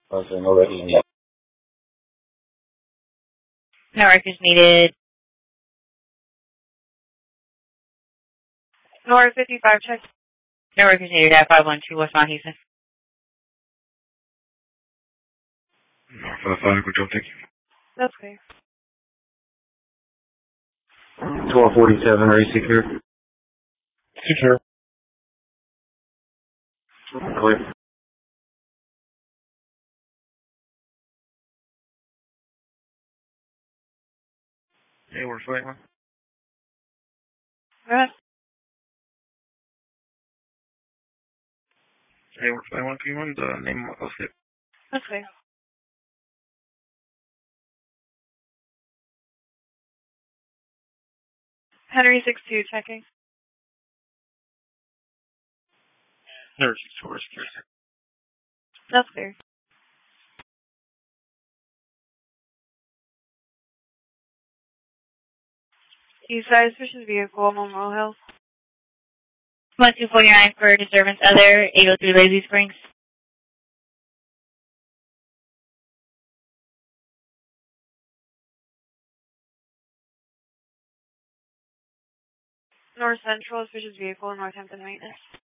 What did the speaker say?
Okay, no record. No records needed. Nora 55, check. No records needed at 512 West Mount Houston. No, 5, good job, thank you. That's clear. 1247, are you secure? Secure. Clear. Hey, we're fighting. Alright. Hey, we're fighting. Can you run the name of it? That's clear. Henry 62, checking. There's 64, secure. That's clear. Eastside Suspicious Vehicle, Memorial Hill. 1249 for disturbance other, 803 Lazy Springs. North Central Suspicious Vehicle, Northampton Maintenance.